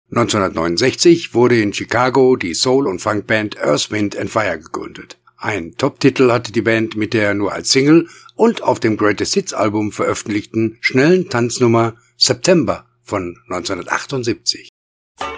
1969 wurde in Chicago die Soul- und Funkband Earth, Wind & Fire gegründet. Ein Top-Titel hatte die Band mit der nur als Single und auf dem Greatest Hits Album veröffentlichten schnellen Tanznummer September von 1978.